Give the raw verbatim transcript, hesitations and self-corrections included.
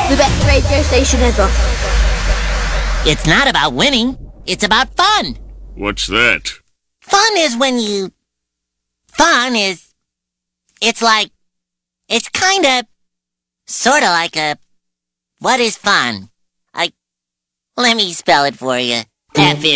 The best radio station ever. It's not about winning. It's about fun. What's that? Fun is when you... Fun is... It's like... It's kind of... Sort of like a... What is fun? I... Let me spell it for you. F is